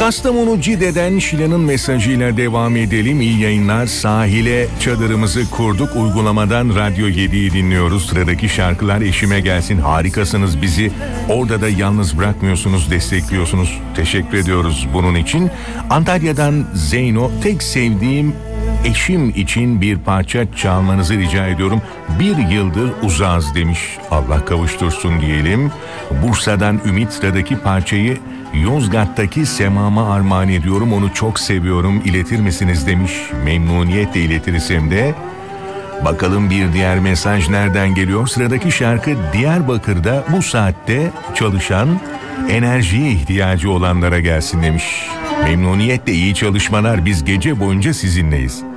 Kastamonu Cide'den Şilan'ın mesajıyla devam edelim. İyi yayınlar. Sahile çadırımızı kurduk. Uygulamadan Radyo 7'yi dinliyoruz. Sıradaki şarkılar eşime gelsin. Harikasınız, bizi orada da yalnız bırakmıyorsunuz, destekliyorsunuz. Teşekkür ediyoruz bunun için. Antalya'dan Zeyno, tek sevdiğim eşim için bir parça çalmanızı rica ediyorum. 1 yıldır uzağız demiş. Allah kavuştursun diyelim. Bursa'dan Ümit, sıradaki parçayı Yozgat'taki Sema'ma armağan ediyorum. Onu çok seviyorum. İletir misiniz demiş. Memnuniyetle iletiriz hem de. Bakalım bir diğer mesaj nereden geliyor? Sıradaki şarkı Diyarbakır'da bu saatte çalışan, enerjiye ihtiyacı olanlara gelsin demiş. Memnuniyetle, iyi çalışmalar. Biz gece boyunca sizinleyiz.